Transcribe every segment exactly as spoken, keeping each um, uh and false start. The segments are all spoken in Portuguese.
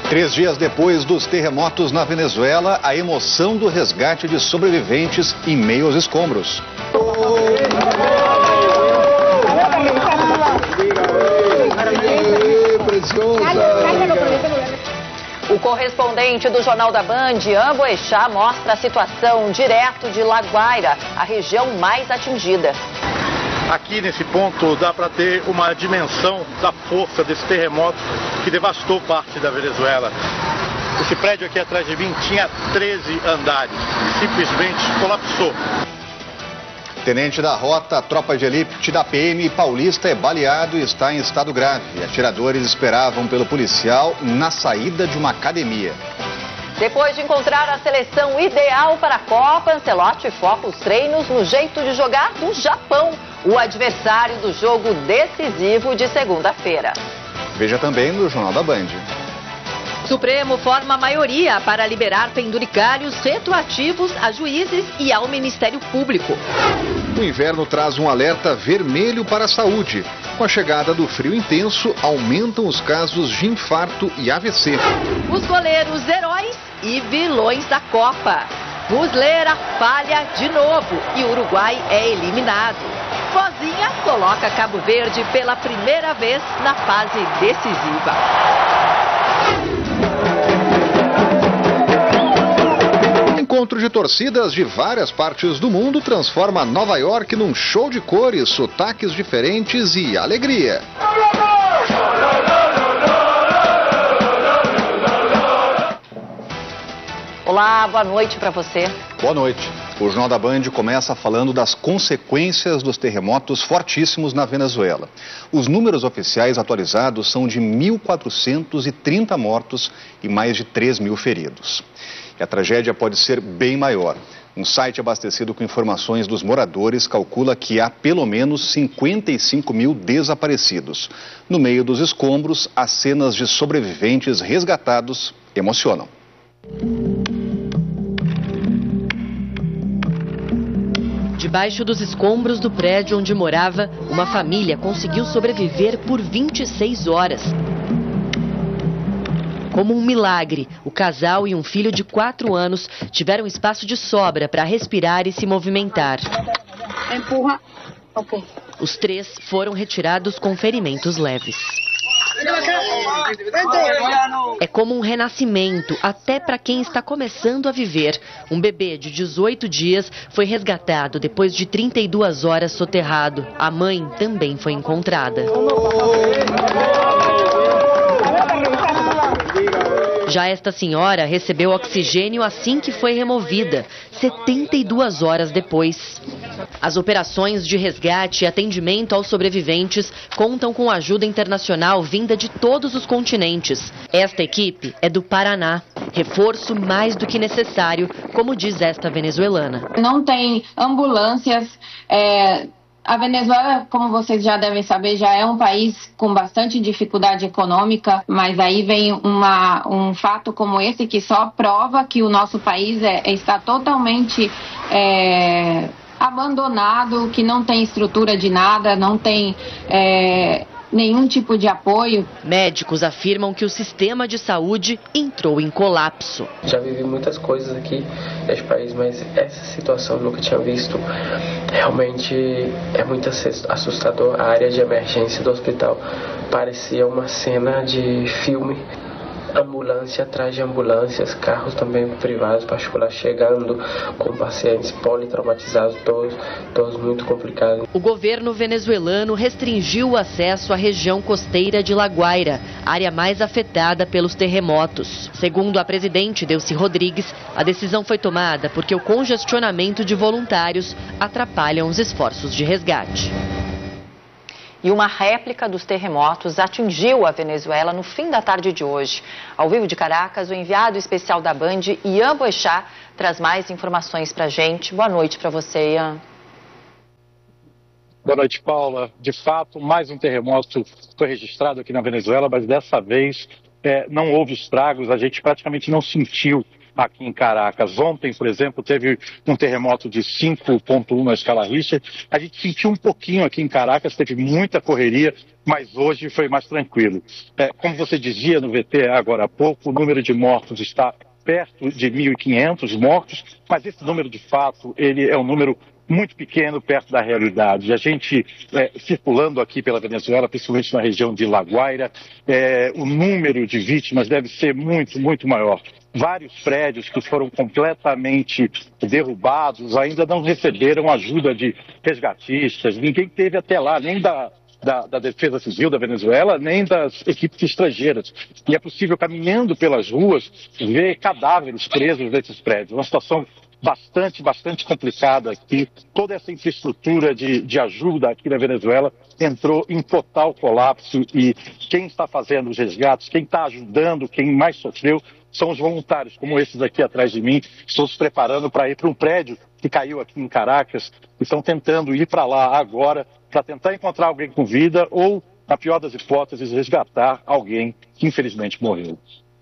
Três dias depois dos terremotos na Venezuela, a emoção do resgate de sobreviventes em meio aos escombros. O correspondente do Jornal da Band, Ian Boechat, mostra a situação direto de La Guaira, a região mais atingida. Aqui nesse ponto dá para ter uma dimensão da força desse terremoto que devastou parte da Venezuela. Esse prédio aqui atrás de mim tinha treze andares e simplesmente colapsou. Tenente da Rota, a tropa de elite da P M paulista é baleado e está em estado grave. Atiradores esperavam pelo policial na saída de uma academia. Depois de encontrar a seleção ideal para a Copa, Ancelotti foca os treinos no jeito de jogar do Japão, o adversário do jogo decisivo de segunda-feira. Veja também no Jornal da Band. Supremo forma maioria para liberar penduricários retroativos a juízes e ao Ministério Público. O inverno traz um alerta vermelho para a saúde. Com a chegada do frio intenso, aumentam os casos de infarto e A V C. Os goleiros heróis e vilões da Copa. Muslera falha de novo e o Uruguai é eliminado. Vozinha coloca Cabo Verde pela primeira vez na fase decisiva. Encontro de torcidas de várias partes do mundo transforma Nova York num show de cores, sotaques diferentes e alegria. Olá, boa noite para você. Boa noite. O Jornal da Band começa falando das consequências dos terremotos fortíssimos na Venezuela. Os números oficiais atualizados são de mil quatrocentos e trinta mortos e mais de três mil feridos. E a tragédia pode ser bem maior. Um site abastecido com informações dos moradores calcula que há pelo menos cinquenta e cinco mil desaparecidos. No meio dos escombros, as cenas de sobreviventes resgatados emocionam. Debaixo dos escombros do prédio onde morava, uma família conseguiu sobreviver por vinte e seis horas. Como um milagre, o casal e um filho de quatro anos tiveram espaço de sobra para respirar e se movimentar. Empurra. Ok. Os três foram retirados com ferimentos leves. É como um renascimento, até para quem está começando a viver. Um bebê de dezoito dias foi resgatado depois de trinta e duas horas soterrado. A mãe também foi encontrada. Já esta senhora recebeu oxigênio assim que foi removida, setenta e duas horas depois. As operações de resgate e atendimento aos sobreviventes contam com ajuda internacional vinda de todos os continentes. Esta equipe é do Paraná. Reforço mais do que necessário, como diz esta venezuelana. Não tem ambulâncias. É... A Venezuela, como vocês já devem saber, já é um país com bastante dificuldade econômica, mas aí vem uma, um fato como esse que só prova que o nosso país é, está totalmente é, abandonado, que não tem estrutura de nada, não tem é, nenhum tipo de apoio. Médicos afirmam que o sistema de saúde entrou em colapso. Já vivi muitas coisas aqui neste país, mas essa situação eu nunca tinha visto. Realmente é muito assustador. A área de emergência do hospital parecia uma cena de filme. Ambulância atrás de ambulâncias, carros também privados, particulares chegando com pacientes politraumatizados, todos, todos muito complicados. O governo venezuelano restringiu o acesso à região costeira de La Guaira, área mais afetada pelos terremotos. Segundo a presidente Delcy Rodrigues, a decisão foi tomada porque o congestionamento de voluntários atrapalha os esforços de resgate. E uma réplica dos terremotos atingiu a Venezuela no fim da tarde de hoje. Ao vivo de Caracas, o enviado especial da Band, Ian Boechat, traz mais informações para a gente. Boa noite para você, Ian. Boa noite, Paula. De fato, mais um terremoto foi registrado aqui na Venezuela, mas dessa vez é, não houve estragos, a gente praticamente não sentiu aqui em Caracas. Ontem, por exemplo, teve um terremoto de cinco ponto um na escala Richter. A gente sentiu um pouquinho aqui em Caracas, teve muita correria, mas hoje foi mais tranquilo. É, como você dizia no V T agora há pouco, o número de mortos está perto de mil e quinhentos mortos, mas esse número, de fato, ele é um número muito pequeno perto da realidade. A gente, é, circulando aqui pela Venezuela, principalmente na região de La Guaira, é, o número de vítimas deve ser muito, muito maior. Vários prédios que foram completamente derrubados ainda não receberam ajuda de resgatistas. Ninguém teve até lá, nem da, da, da Defesa Civil da Venezuela, nem das equipes estrangeiras. E é possível, caminhando pelas ruas, ver cadáveres presos nesses prédios. Uma situação bastante, bastante complicada aqui. Toda essa infraestrutura de, de ajuda aqui na Venezuela entrou em total colapso e quem está fazendo os resgates, quem está ajudando, quem mais sofreu, são os voluntários, como esses aqui atrás de mim, que estão se preparando para ir para um prédio que caiu aqui em Caracas e estão tentando ir para lá agora para tentar encontrar alguém com vida ou, na pior das hipóteses, resgatar alguém que infelizmente morreu.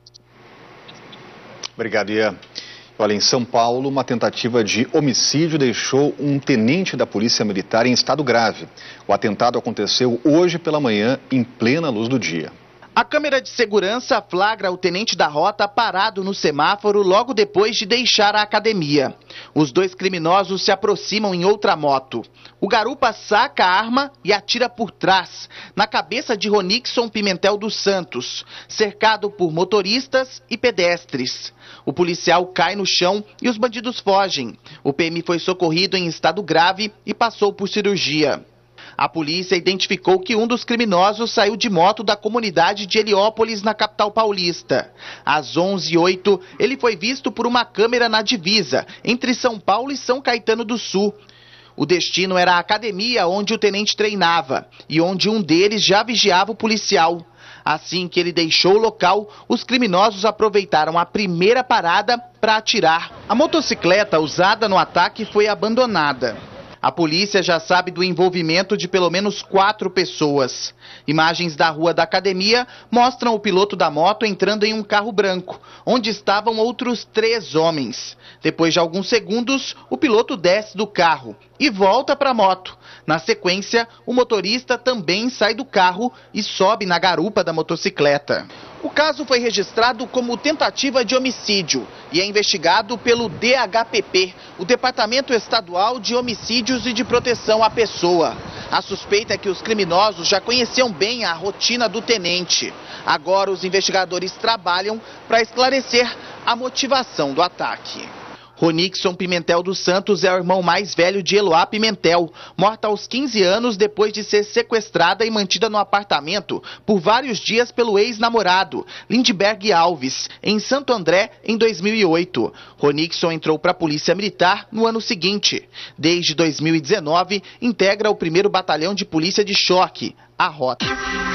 Obrigado, Ian. Olha, em São Paulo, uma tentativa de homicídio deixou um tenente da Polícia Militar em estado grave. O atentado aconteceu hoje pela manhã, em plena luz do dia. A câmera de segurança flagra o tenente da rota parado no semáforo logo depois de deixar a academia. Os dois criminosos se aproximam em outra moto. O garupa saca a arma e atira por trás, na cabeça de Ronixon Pimentel dos Santos, cercado por motoristas e pedestres. O policial cai no chão e os bandidos fogem. O P M foi socorrido em estado grave e passou por cirurgia. A polícia identificou que um dos criminosos saiu de moto da comunidade de Heliópolis, na capital paulista. Às onze e oito, ele foi visto por uma câmera na divisa, entre São Paulo e São Caetano do Sul. O destino era a academia onde o tenente treinava e onde um deles já vigiava o policial. Assim que ele deixou o local, os criminosos aproveitaram a primeira parada para atirar. A motocicleta usada no ataque foi abandonada. A polícia já sabe do envolvimento de pelo menos quatro pessoas. Imagens da rua da academia mostram o piloto da moto entrando em um carro branco, onde estavam outros três homens. Depois de alguns segundos, o piloto desce do carro e volta para a moto. Na sequência, o motorista também sai do carro e sobe na garupa da motocicleta. O caso foi registrado como tentativa de homicídio e é investigado pelo D H P P, o Departamento Estadual de Homicídios e de Proteção à Pessoa. A suspeita é que os criminosos já conheciam bem a rotina do tenente. Agora os investigadores trabalham para esclarecer a motivação do ataque. Ronixon Pimentel dos Santos é o irmão mais velho de Eloá Pimentel, morta aos quinze anos depois de ser sequestrada e mantida no apartamento por vários dias pelo ex-namorado, Lindbergh Alves, em Santo André, em dois mil e oito. Ronixon entrou para a Polícia Militar no ano seguinte. Desde dois mil e dezenove, integra o primeiro Batalhão de Polícia de Choque, a Rota.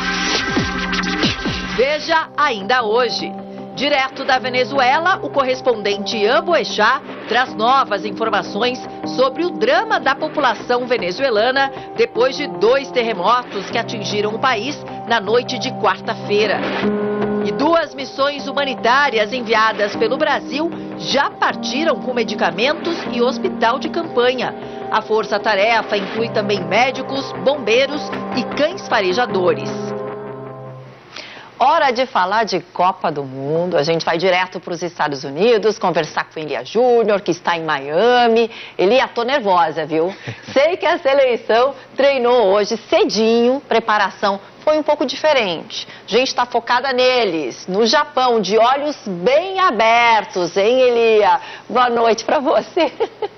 Veja ainda hoje. Direto da Venezuela, o correspondente Ian Boechat traz novas informações sobre o drama da população venezuelana depois de dois terremotos que atingiram o país na noite de quarta-feira. E duas missões humanitárias enviadas pelo Brasil já partiram com medicamentos e hospital de campanha. A força-tarefa inclui também médicos, bombeiros e cães farejadores. Hora de falar de Copa do Mundo. A gente vai direto para os Estados Unidos conversar com Elia Júnior, que está em Miami. Elia, tô nervosa, viu? Sei que a seleção treinou hoje cedinho, preparação foi um pouco diferente. A gente está focada neles, no Japão, de olhos bem abertos, hein, Elia? Boa noite para você.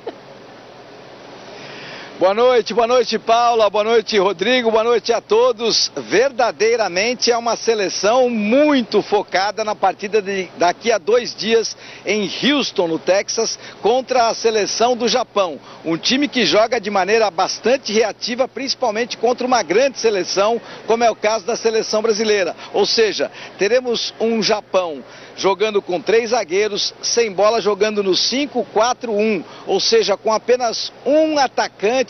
Boa noite, boa noite, Paula, boa noite, Rodrigo, boa noite a todos. Verdadeiramente é uma seleção muito focada na partida de daqui a dois dias em Houston, no Texas, contra a seleção do Japão. Um time que joga de maneira bastante reativa, principalmente contra uma grande seleção, como é o caso da seleção brasileira. Ou seja, teremos um Japão jogando com três zagueiros, sem bola, jogando no cinco quatro um, ou seja, com apenas um atacante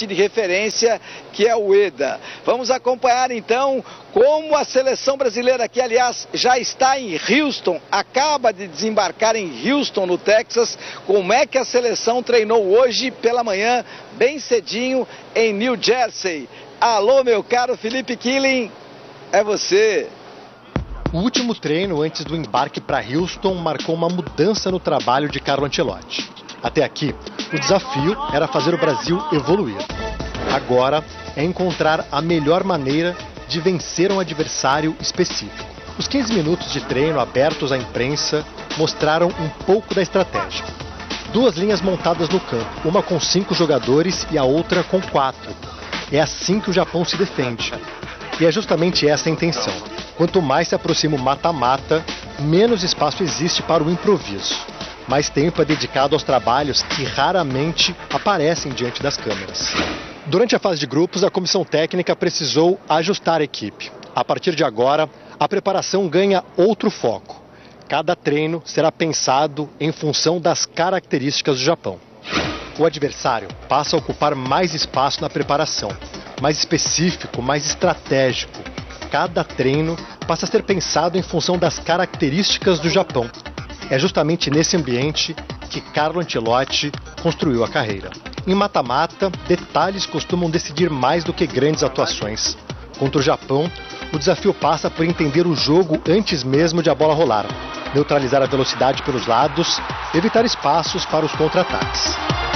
fonte de referência, que é o Ueda. Vamos acompanhar então como a seleção brasileira, que aliás já está em Houston, acaba de desembarcar em Houston, no Texas, como é que a seleção treinou hoje pela manhã, bem cedinho, em New Jersey. Alô, meu caro Felipe Killing, é você. O último treino antes do embarque para Houston marcou uma mudança no trabalho de Carlo Ancelotti. Até aqui, o desafio era fazer o Brasil evoluir. Agora é encontrar a melhor maneira de vencer um adversário específico. Os quinze minutos de treino abertos à imprensa mostraram um pouco da estratégia. Duas linhas montadas no campo, uma com cinco jogadores e a outra com quatro. É assim que o Japão se defende. E é justamente essa a intenção. Quanto mais se aproxima o mata-mata, menos espaço existe para o improviso. Mais tempo é dedicado aos trabalhos que raramente aparecem diante das câmeras. Durante a fase de grupos, a comissão técnica precisou ajustar a equipe. A partir de agora, a preparação ganha outro foco. Cada treino será pensado em função das características do Japão. O adversário passa a ocupar mais espaço na preparação, mais específico, mais estratégico. Cada treino passa a ser pensado em função das características do Japão. É justamente nesse ambiente que Carlo Ancelotti construiu a carreira. Em mata-mata, detalhes costumam decidir mais do que grandes atuações. Contra o Japão, o desafio passa por entender o jogo antes mesmo de a bola rolar, neutralizar a velocidade pelos lados, evitar espaços para os contra-ataques.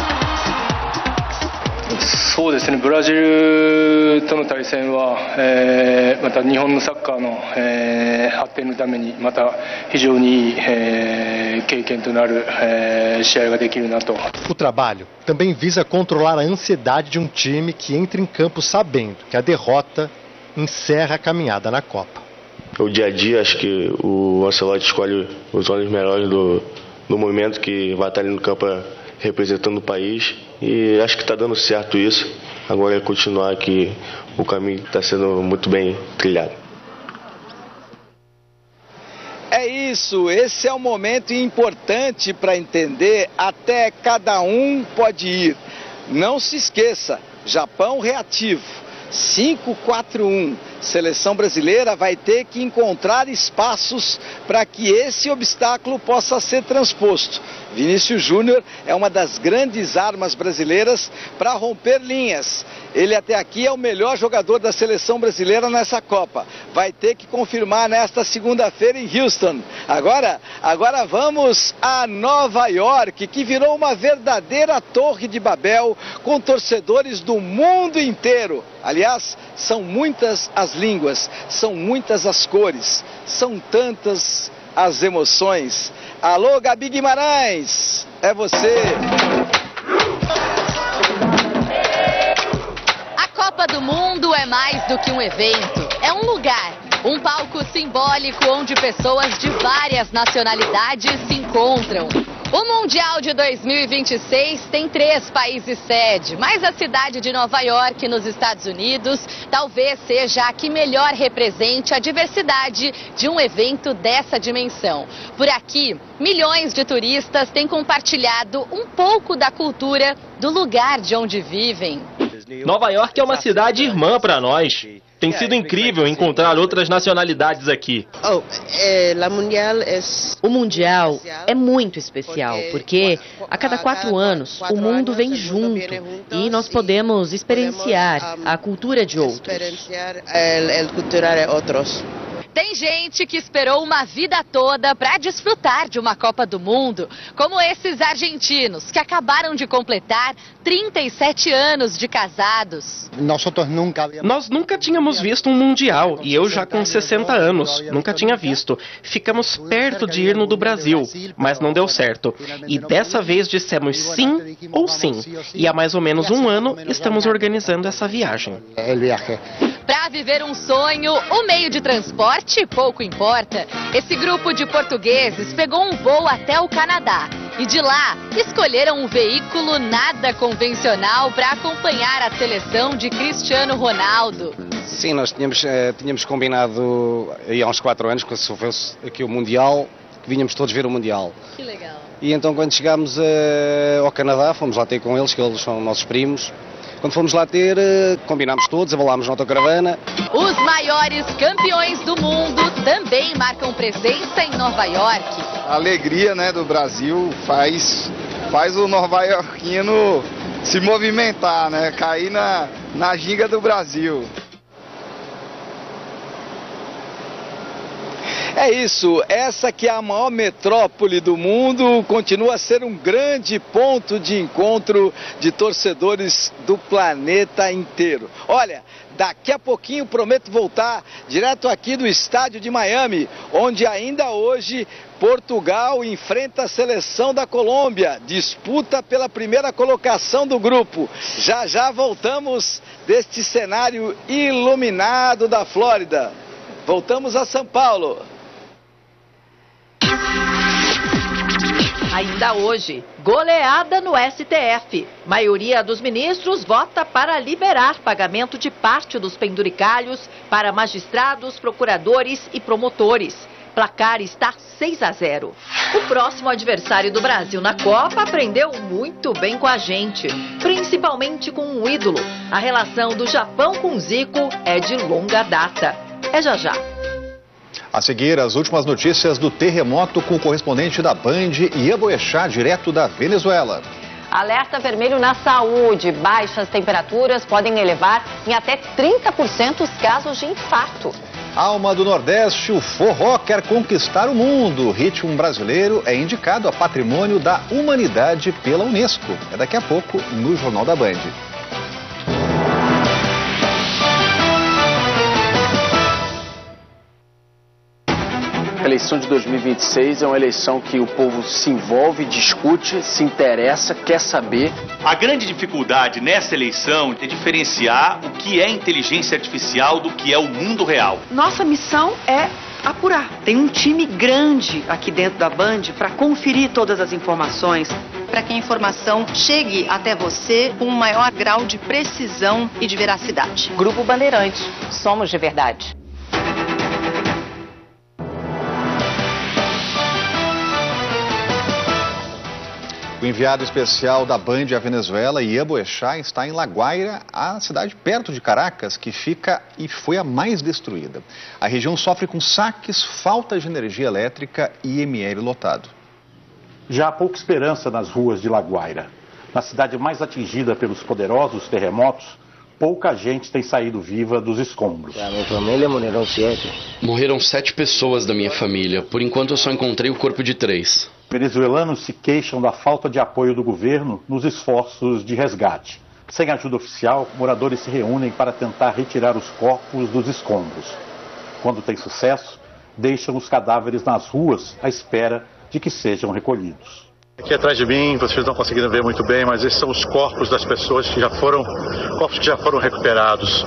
そうですね、ブラジルとの対戦は、えー、また日本のサッカーの、えー、発展のためにまた非常にいい、えー、経験となる、えー、試合ができるなと。 O trabalho também visa controlar a ansiedade de um time que entra em campo sabendo que a derrota encerra a caminhada na Copa. O dia a dia, acho que o Ancelotti escolhe os homens melhores do, do momento que vai estar ali no campo representando o país. E acho que está dando certo isso. Agora é continuar, que o caminho está sendo muito bem trilhado. É isso, esse é um momento importante para entender, até cada um pode ir. Não se esqueça, Japão reativo, cinco quatro um. Seleção brasileira vai ter que encontrar espaços para que esse obstáculo possa ser transposto. Vinícius Júnior é uma das grandes armas brasileiras para romper linhas. Ele até aqui é o melhor jogador da seleção brasileira nessa Copa. Vai ter que confirmar nesta segunda-feira em Houston. Agora, agora vamos a Nova York, que virou uma verdadeira torre de Babel com torcedores do mundo inteiro. Aliás, são muitas as línguas, são muitas as cores, são tantas as emoções. Alô, Gabi Guimarães, é você. A Copa do Mundo é mais do que um evento, é um lugar, um palco simbólico onde pessoas de várias nacionalidades se encontram. O Mundial de dois mil e vinte e seis tem três países sede, mas a cidade de Nova York, nos Estados Unidos, talvez seja a que melhor represente a diversidade de um evento dessa dimensão. Por aqui, milhões de turistas têm compartilhado um pouco da cultura do lugar de onde vivem. Nova York é uma cidade irmã para nós. Tem sido incrível encontrar outras nacionalidades aqui. O Mundial é muito especial, porque a cada quatro anos o mundo vem junto e nós podemos experienciar a cultura de outros. Tem gente que esperou uma vida toda para desfrutar de uma Copa do Mundo, como esses argentinos que acabaram de completar trinta e sete anos de casados. Nós nunca tínhamos visto um Mundial e eu já com sessenta anos, nunca tinha visto. Ficamos perto de ir no do Brasil, mas não deu certo. E dessa vez dissemos sim ou sim. E há mais ou menos um ano estamos organizando essa viagem. Para viver um sonho, o meio de transporte pouco importa. Esse grupo de portugueses pegou um voo até o Canadá e de lá escolheram um veículo nada convencional para acompanhar a seleção de Cristiano Ronaldo. Sim, nós tínhamos, eh, tínhamos combinado aí há uns quatro anos, quando se fosse aqui o Mundial, que vinhamos todos ver o Mundial. Que legal. E então quando chegámos eh, ao Canadá, fomos lá ter com eles, que eles são nossos primos. Quando fomos lá ter, combinámos todos, avalámos na autocaravana. Os maiores campeões do mundo também marcam presença em Nova York. A alegria, né, do Brasil faz, faz o nova-iorquino se movimentar, né, cair na, na ginga do Brasil. É isso, essa que é a maior metrópole do mundo, continua a ser um grande ponto de encontro de torcedores do planeta inteiro. Olha, daqui a pouquinho prometo voltar direto aqui do estádio de Miami, onde ainda hoje Portugal enfrenta a seleção da Colômbia, disputa pela primeira colocação do grupo. Já já voltamos deste cenário iluminado da Flórida. Voltamos a São Paulo. Ainda hoje, goleada no S T F. Maioria dos ministros vota para liberar pagamento de parte dos penduricalhos para magistrados, procuradores e promotores. Placar está seis a zero. O próximo adversário do Brasil na Copa aprendeu muito bem com a gente, principalmente com um ídolo. A relação do Japão com Zico é de longa data. É já já. A seguir, as últimas notícias do terremoto com o correspondente da Band, Ian Boechat, direto da Venezuela. Alerta vermelho na saúde. Baixas temperaturas podem elevar em até trinta por cento os casos de infarto. Alma do Nordeste, o forró quer conquistar o mundo. O ritmo brasileiro é indicado a Patrimônio da Humanidade pela Unesco. É daqui a pouco no Jornal da Band. A eleição de dois mil e vinte e seis é uma eleição que o povo se envolve, discute, se interessa, quer saber. A grande dificuldade nessa eleição é diferenciar o que é inteligência artificial do que é o mundo real. Nossa missão é apurar. Tem um time grande aqui dentro da Band para conferir todas as informações, para que a informação chegue até você com um maior grau de precisão e de veracidade. Grupo Bandeirante, somos de verdade. O enviado especial da Band à Venezuela, Ian Boechat, está em La Guaira, a cidade perto de Caracas, que fica e foi a mais destruída. A região sofre com saques, falta de energia elétrica e I M L lotado. Já há pouca esperança nas ruas de La Guaira. Na cidade mais atingida pelos poderosos terremotos, pouca gente tem saído viva dos escombros. A minha família morreram sete. Morreram sete pessoas da minha família. Por enquanto eu só encontrei o corpo de três. Venezuelanos se queixam da falta de apoio do governo nos esforços de resgate. Sem ajuda oficial, moradores se reúnem para tentar retirar os corpos dos escombros. Quando tem sucesso, deixam os cadáveres nas ruas à espera de que sejam recolhidos. Aqui atrás de mim, vocês não estão conseguindo ver muito bem, mas esses são os corpos das pessoas que já foram, corpos que já foram recuperados.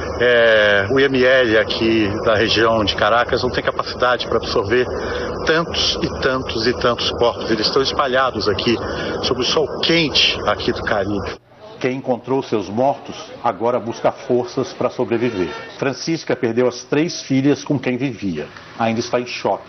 É, o I M L aqui da região de Caracas não tem capacidade para absorver tantos e tantos e tantos corpos. Eles estão espalhados aqui, sob o sol quente aqui do Caribe. Quem encontrou seus mortos agora busca forças para sobreviver. Francisca perdeu as três filhas com quem vivia. Ainda está em choque.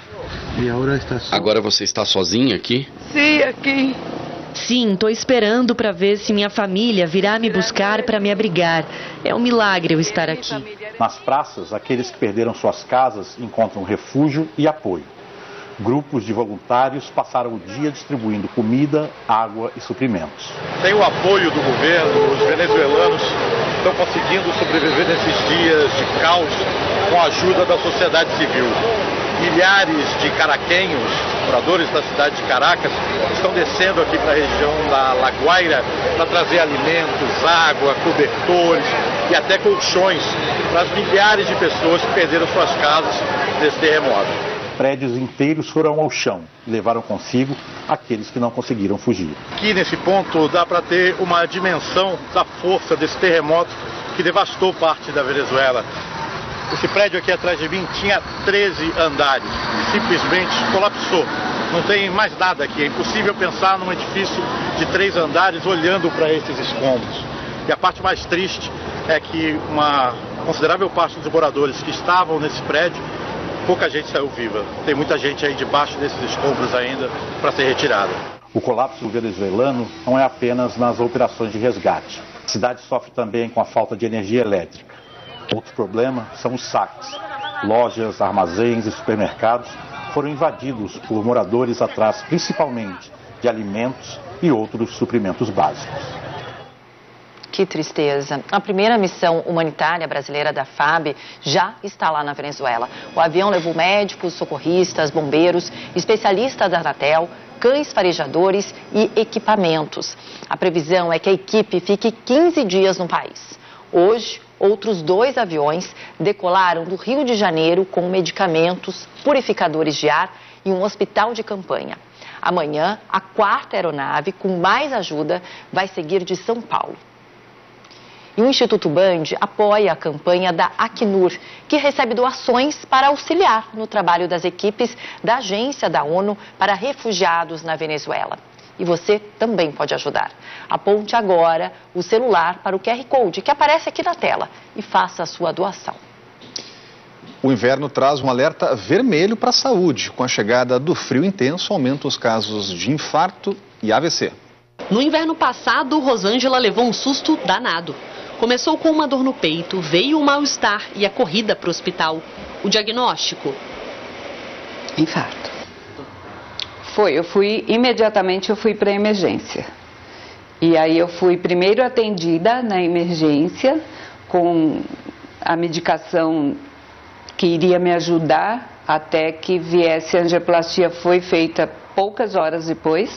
Agora você está sozinha aqui? Sim, aqui. Sim, estou esperando para ver se minha família virá me buscar para me abrigar. É um milagre eu estar aqui. Nas praças, aqueles que perderam suas casas encontram refúgio e apoio. Grupos de voluntários passaram o dia distribuindo comida, água e suprimentos. Tem o apoio do governo, os venezuelanos estão conseguindo sobreviver nesses dias de caos com a ajuda da sociedade civil. Milhares de caraquenhos, moradores da cidade de Caracas, estão descendo aqui para a região da La Guaira para trazer alimentos, água, cobertores e até colchões para as milhares de pessoas que perderam suas casas nesse terremoto. Prédios inteiros foram ao chão e levaram consigo aqueles que não conseguiram fugir. Aqui nesse ponto dá para ter uma dimensão da força desse terremoto que devastou parte da Venezuela. Esse prédio aqui atrás de mim tinha treze andares, simplesmente colapsou. Não tem mais nada aqui, é impossível pensar num edifício de três andares olhando para esses escombros. E a parte mais triste é que uma considerável parte dos moradores que estavam nesse prédio, pouca gente saiu viva. Tem muita gente aí debaixo desses escombros ainda para ser retirada. O colapso venezuelano não é apenas nas operações de resgate. A cidade sofre também com a falta de energia elétrica. Outro problema são os saques. Lojas, armazéns e supermercados foram invadidos por moradores atrás principalmente de alimentos e outros suprimentos básicos. Que tristeza. A primeira missão humanitária brasileira da F A B já está lá na Venezuela. O avião levou médicos, socorristas, bombeiros, especialistas da Anatel, cães farejadores e equipamentos. A previsão é que a equipe fique quinze dias no país. Hoje, outros dois aviões decolaram do Rio de Janeiro com medicamentos, purificadores de ar e um hospital de campanha. Amanhã, a quarta aeronave, com mais ajuda, vai seguir de São Paulo. E o Instituto Band apoia a campanha da Acnur, que recebe doações para auxiliar no trabalho das equipes da Agência da ONU para Refugiados na Venezuela. E você também pode ajudar. Aponte agora o celular para o Q R Code que aparece aqui na tela e faça a sua doação. O inverno traz um alerta vermelho para a saúde. Com a chegada do frio intenso, aumentam os casos de infarto e A V C. No inverno passado, Rosângela levou um susto danado. Começou com uma dor no peito, veio o mal-estar e a corrida para o hospital. O diagnóstico? Infarto. Foi, eu fui, imediatamente eu fui para a emergência. E aí eu fui primeiro atendida na emergência com a medicação que iria me ajudar até que viesse a angioplastia. Foi feita poucas horas depois.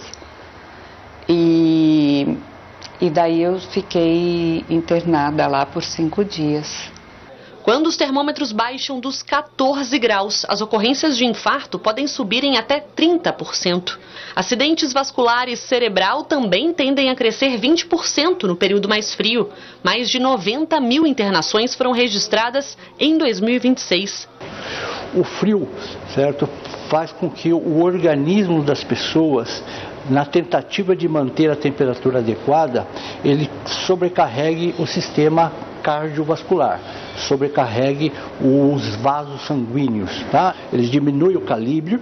E, e daí eu fiquei internada lá por cinco dias. Quando os termômetros baixam dos quatorze graus, as ocorrências de infarto podem subir em até trinta por cento. Acidentes vasculares cerebral também tendem a crescer vinte por cento no período mais frio. Mais de noventa mil internações foram registradas em dois mil e vinte e seis. O frio, certo, faz com que o organismo das pessoas, na tentativa de manter a temperatura adequada, ele sobrecarregue o sistema cardiovascular, sobrecarregue os vasos sanguíneos, tá? Eles diminuem o calíbrio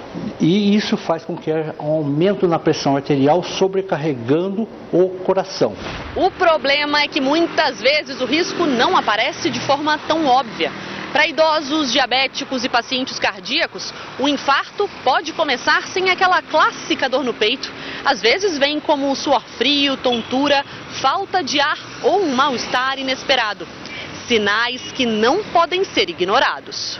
e isso faz com que haja um aumento na pressão arterial, sobrecarregando o coração. O problema é que muitas vezes o risco não aparece de forma tão óbvia. Para idosos, diabéticos e pacientes cardíacos, o infarto pode começar sem aquela clássica dor no peito. Às vezes vem como suor frio, tontura, falta de ar ou um mal-estar inesperado. Sinais que não podem ser ignorados.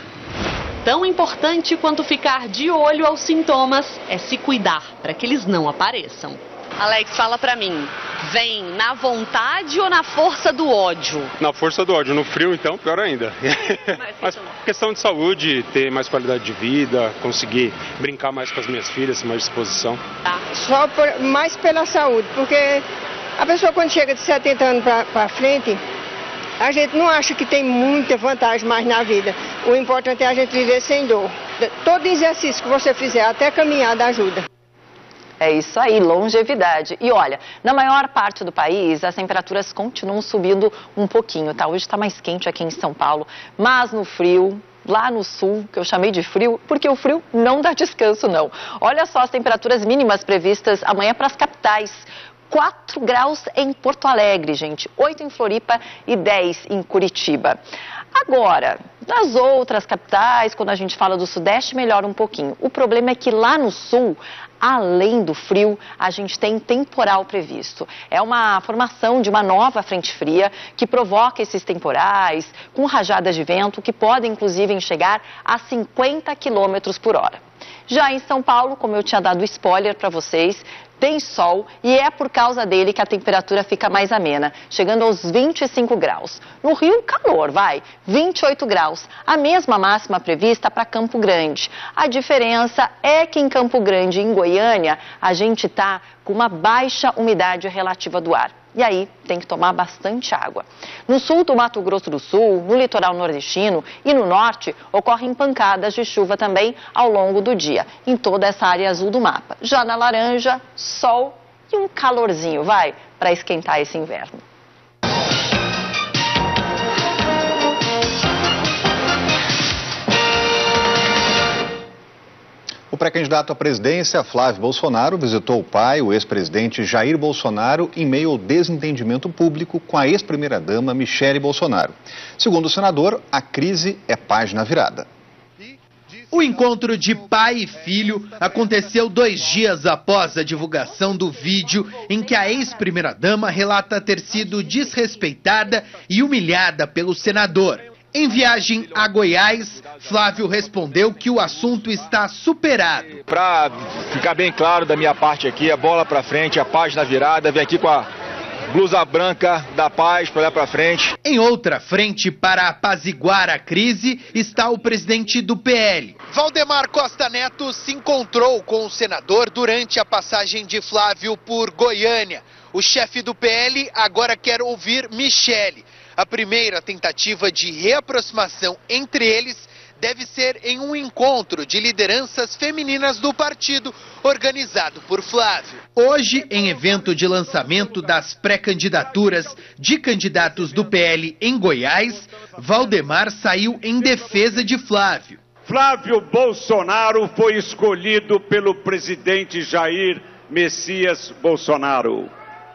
Tão importante quanto ficar de olho aos sintomas é se cuidar para que eles não apareçam. Alex, fala pra mim, vem na vontade ou na força do ódio? Na força do ódio, no frio então, pior ainda. Mas questão de saúde, ter mais qualidade de vida, conseguir brincar mais com as minhas filhas, mais disposição. Tá. Só por, mais pela saúde, porque a pessoa quando chega de setenta anos pra, pra frente, a gente não acha que tem muita vantagem mais na vida. O importante é a gente viver sem dor. Todo exercício que você fizer, até caminhada, ajuda. É isso aí, longevidade. E olha, na maior parte do país, as temperaturas continuam subindo um pouquinho, tá? Hoje está mais quente aqui em São Paulo, mas no frio, lá no sul, que eu chamei de frio, porque o frio não dá descanso, não. Olha só as temperaturas mínimas previstas amanhã para as capitais. quatro graus em Porto Alegre, gente, oito em Floripa e dez em Curitiba. Agora, nas outras capitais, quando a gente fala do Sudeste, melhora um pouquinho. O problema é que lá no Sul, além do frio, a gente tem temporal previsto. É uma formação de uma nova frente fria que provoca esses temporais com rajadas de vento que podem, inclusive, chegar a cinquenta quilômetros por hora. Já em São Paulo, como eu tinha dado spoiler para vocês, tem sol e é por causa dele que a temperatura fica mais amena, chegando aos vinte e cinco graus. No Rio, calor, vai, vinte e oito graus. A mesma máxima prevista para Campo Grande. A diferença é que em Campo Grande e em Goiânia, a gente está com uma baixa umidade relativa do ar. E aí tem que tomar bastante água. No sul do Mato Grosso do Sul, no litoral nordestino e no norte, ocorrem pancadas de chuva também ao longo do dia, em toda essa área azul do mapa. Já na laranja, sol e um calorzinho, vai, para esquentar esse inverno. O pré-candidato à presidência, Flávio Bolsonaro, visitou o pai, o ex-presidente Jair Bolsonaro, em meio ao desentendimento público com a ex-primeira-dama Michele Bolsonaro. Segundo o senador, a crise é página virada. O encontro de pai e filho aconteceu dois dias após a divulgação do vídeo em que a ex-primeira-dama relata ter sido desrespeitada e humilhada pelo senador. Em viagem a Goiás, Flávio respondeu que o assunto está superado. Para ficar bem claro da minha parte aqui, a bola para frente, a página virada, vem aqui com a blusa branca da paz para olhar para frente. Em outra frente, para apaziguar a crise, está o presidente do P L. Valdemar Costa Neto se encontrou com o senador durante a passagem de Flávio por Goiânia. O chefe do P L agora quer ouvir Michele. A primeira tentativa de reaproximação entre eles deve ser em um encontro de lideranças femininas do partido, organizado por Flávio. Hoje, em evento de lançamento das pré-candidaturas de candidatos do P L em Goiás, Valdemar saiu em defesa de Flávio. Flávio Bolsonaro foi escolhido pelo presidente Jair Messias Bolsonaro.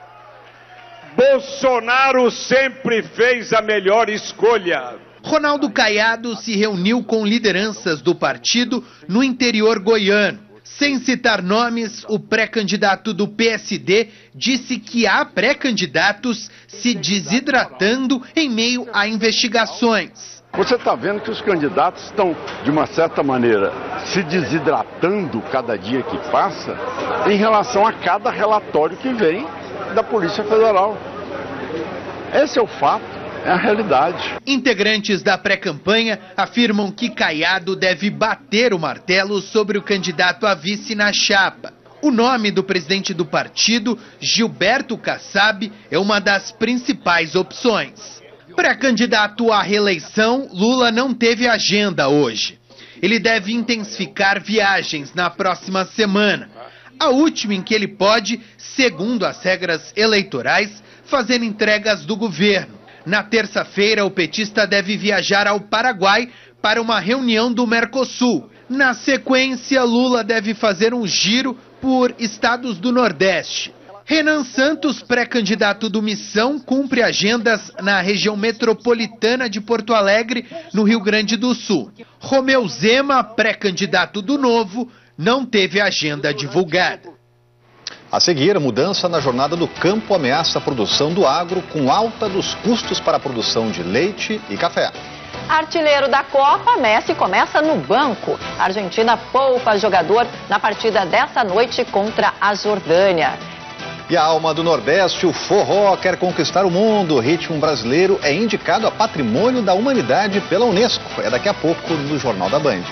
Bolsonaro sempre fez a melhor escolha. Ronaldo Caiado se reuniu com lideranças do partido no interior goiano. Sem citar nomes, o pré-candidato do P S D disse que há pré-candidatos se desidratando em meio a investigações. Você está vendo que os candidatos estão, de uma certa maneira, se desidratando cada dia que passa em relação a cada relatório que vem da Polícia Federal. Esse é o fato, é a realidade. Integrantes da pré-campanha afirmam que Caiado deve bater o martelo sobre o candidato a vice na chapa. O nome do presidente do partido, Gilberto Kassab, é uma das principais opções. Pré-candidato à reeleição, Lula não teve agenda hoje. Ele deve intensificar viagens na próxima semana. A última em que ele pode, segundo as regras eleitorais, fazer entregas do governo. Na terça-feira, o petista deve viajar ao Paraguai para uma reunião do Mercosul. Na sequência, Lula deve fazer um giro por estados do Nordeste. Renan Santos, pré-candidato do Missão, cumpre agendas na região metropolitana de Porto Alegre, no Rio Grande do Sul. Romeu Zema, pré-candidato do Novo, não teve agenda divulgada. A seguir, a mudança na jornada do campo ameaça a produção do agro com alta dos custos para a produção de leite e café. Artilheiro da Copa, Messi começa no banco. A Argentina poupa jogador na partida dessa noite contra a Jordânia. E a alma do Nordeste, o forró, quer conquistar o mundo. O ritmo brasileiro é indicado a Patrimônio da Humanidade pela Unesco. É daqui a pouco no Jornal da Band.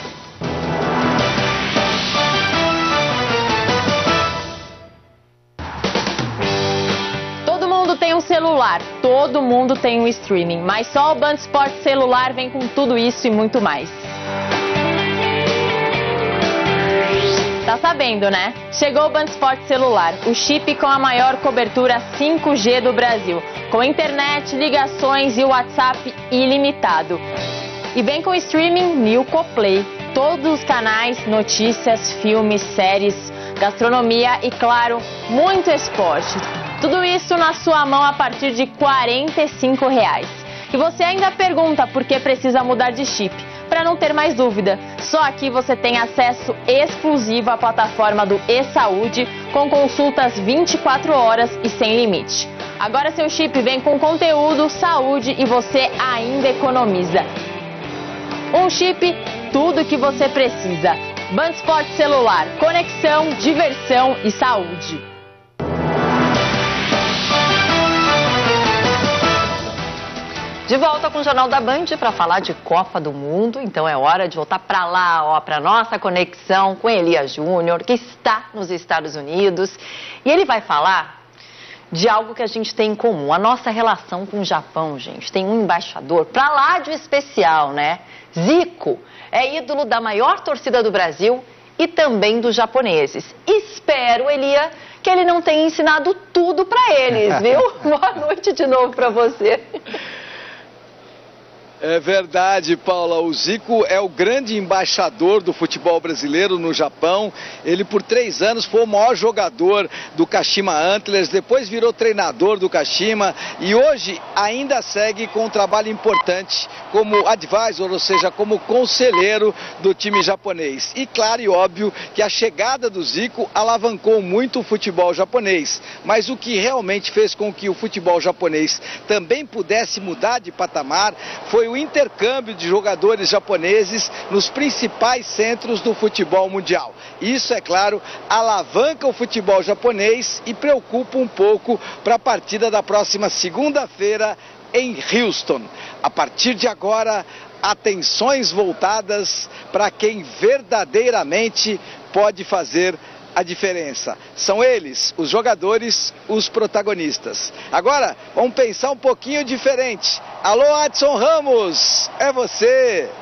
Tem um celular, todo mundo tem um streaming, mas só o Band Esportes celular vem com tudo isso e muito mais. Tá sabendo, né? Chegou o Band Esportes celular, o chip com a maior cobertura cinco G do Brasil, com internet, ligações e WhatsApp ilimitado. E vem com streaming Nilco Play, todos os canais, notícias, filmes, séries, gastronomia e, claro, muito esporte. Tudo isso na sua mão a partir de quarenta e cinco reais. E você ainda pergunta por que precisa mudar de chip. Para não ter mais dúvida, só aqui você tem acesso exclusivo à plataforma do eSaúde, com consultas vinte e quatro horas e sem limite. Agora seu chip vem com conteúdo, saúde e você ainda economiza. Um chip, tudo que você precisa. Band Esportes celular, conexão, diversão e saúde. De volta com o Jornal da Band para falar de Copa do Mundo. Então é hora de voltar para lá, ó, para nossa conexão com Elias Júnior, que está nos Estados Unidos. E ele vai falar de algo que a gente tem em comum, a nossa relação com o Japão, gente. Tem um embaixador para lá de especial, né? Zico é ídolo da maior torcida do Brasil e também dos japoneses. Espero, Elia, que ele não tenha ensinado tudo para eles, viu? Boa noite de novo para você. É verdade, Paula. O Zico é o grande embaixador do futebol brasileiro no Japão. Ele, por três anos, foi o maior jogador do Kashima Antlers, depois virou treinador do Kashima e hoje ainda segue com um trabalho importante como advisor, ou seja, como conselheiro do time japonês. E claro e óbvio que a chegada do Zico alavancou muito o futebol japonês. Mas o que realmente fez com que o futebol japonês também pudesse mudar de patamar foi o intercâmbio de jogadores japoneses nos principais centros do futebol mundial. Isso, é claro, alavanca o futebol japonês e preocupa um pouco para a partida da próxima segunda-feira em Houston. A partir de agora, atenções voltadas para quem verdadeiramente pode fazer a diferença. São eles, os jogadores, os protagonistas. Agora, vamos pensar um pouquinho diferente. Alô, Adson Ramos, é você!